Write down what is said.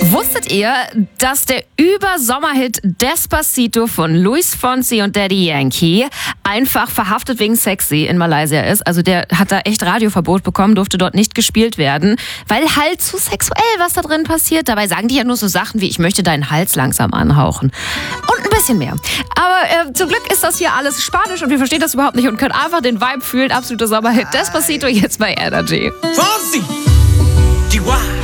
Wusstet ihr, dass der Übersommerhit Despacito von Luis Fonsi und Daddy Yankee einfach verhaftet wegen Sexy in Malaysia ist? Also der hat da echt Radioverbot bekommen, durfte dort nicht gespielt werden, weil halt zu sexuell was da drin passiert. Dabei sagen die ja nur so Sachen wie, ich möchte deinen Hals langsam anhauchen. Und ein bisschen mehr. Aber zum Glück ist das hier alles Spanisch und wir verstehen das überhaupt nicht und können einfach den Vibe fühlen. Absoluter Sommerhit Despacito jetzt bei Energy. Fonsi! Chihuahua!